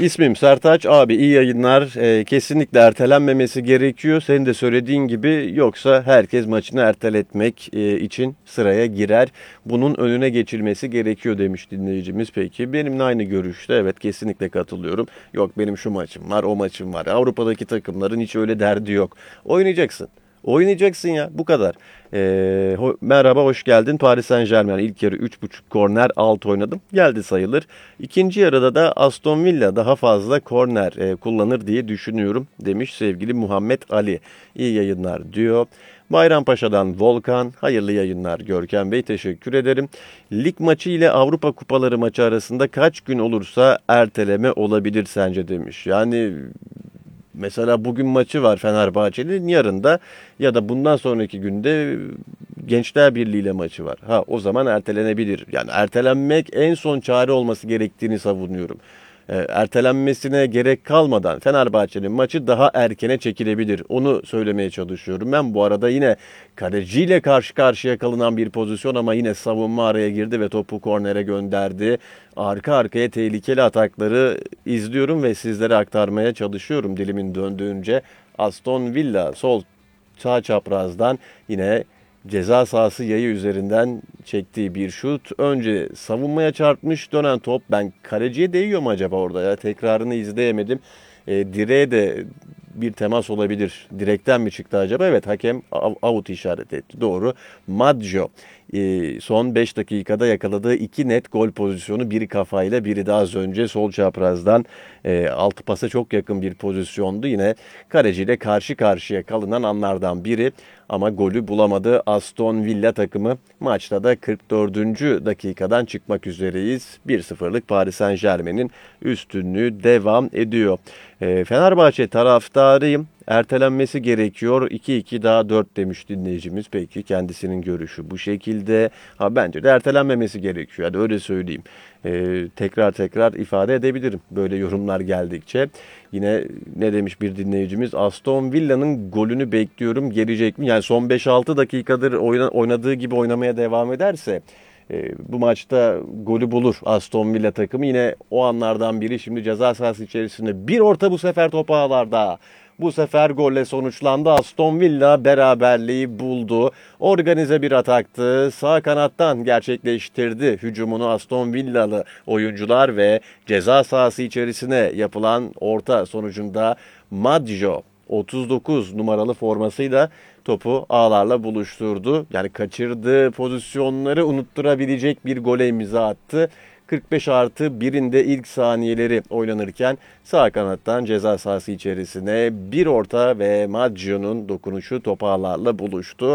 İsmim Sertaç. Abi iyi yayınlar. Kesinlikle ertelenmemesi gerekiyor. Senin de söylediğin gibi yoksa herkes maçını erteletmek için sıraya girer. Bunun önüne geçilmesi gerekiyor demiş dinleyicimiz. Peki benimle aynı görüşte. Evet, kesinlikle katılıyorum. Yok benim şu maçım var, o maçım var. Avrupa'daki takımların hiç öyle derdi yok. Oynayacaksın. Oynayacaksın ya, bu kadar. Merhaba, hoş geldin. Paris Saint-Germain ilk yarı 3.5 korner alt oynadım. Geldi sayılır. İkinci yarıda da Aston Villa daha fazla korner kullanır diye düşünüyorum demiş sevgili Muhammed Ali. İyi yayınlar diyor. Bayrampaşa'dan Volkan, hayırlı yayınlar Görkem Bey, teşekkür ederim. Lig maçı ile Avrupa Kupaları maçı arasında kaç gün olursa erteleme olabilir sence demiş. Yani mesela bugün maçı var Fenerbahçe'nin, yarın da ya da bundan sonraki günde Gençler Birliği ile maçı var. O zaman ertelenebilir. Yani ertelenmek en son çare olması gerektiğini savunuyorum. Ertelenmesine gerek kalmadan Fenerbahçe'nin maçı daha erkene çekilebilir. Onu söylemeye çalışıyorum. Ben bu arada yine kaleciyle karşı karşıya kalınan bir pozisyon ama yine savunma araya girdi ve topu kornere gönderdi. Arka arkaya tehlikeli atakları izliyorum ve sizlere aktarmaya çalışıyorum dilimin döndüğünce. Aston Villa sol sağ çaprazdan yine ceza sahası yayı üzerinden çektiği bir şut. Önce savunmaya çarpmış, dönen top. Ben kaleciye değiyor mu acaba orada ya? Tekrarını izleyemedim. Direğe de bir temas olabilir. Direkten mi çıktı acaba? Evet, hakem out işaret etti. Doğru. Maggio son 5 dakikada yakaladığı 2 net gol pozisyonu. Biri kafayla, biri de az önce sol çaprazdan altı pasa çok yakın bir pozisyondu. Yine kaleciyle karşı karşıya kalınan anlardan biri. Ama golü bulamadı Aston Villa takımı. Maçta da 44. dakikadan çıkmak üzereyiz. 1-0'lık Paris Saint-Germain'in üstünlüğü devam ediyor. Fenerbahçe taraftarıyım. Ertelenmesi gerekiyor. 2-2 daha 4 demiş dinleyicimiz. Peki kendisinin görüşü bu şekilde. Bence de ertelenmemesi gerekiyor. Hadi öyle söyleyeyim. Tekrar ifade edebilirim böyle yorumlar geldikçe. Yine ne demiş bir dinleyicimiz? Aston Villa'nın golünü bekliyorum. Gelecek mi? Yani son 5-6 dakikadır oynadığı gibi oynamaya devam ederse bu maçta golü bulur Aston Villa takımı. Yine o anlardan biri, şimdi ceza sahası içerisinde bir orta, bu sefer top ağlarda. Bu sefer golle sonuçlandı. Aston Villa beraberliği buldu. Organize bir ataktı. Sağ kanattan gerçekleştirdi hücumunu Aston Villalı oyuncular ve ceza sahası içerisine yapılan orta sonucunda Maggio 39 numaralı formasıyla topu ağlarla buluşturdu. Yani kaçırdığı pozisyonları unutturabilecek bir gole imza attı. 45+1'inde ilk saniyeleri oynanırken sağ kanattan ceza sahası içerisine bir orta ve Maggio'nun dokunuşu top ağlarla buluştu.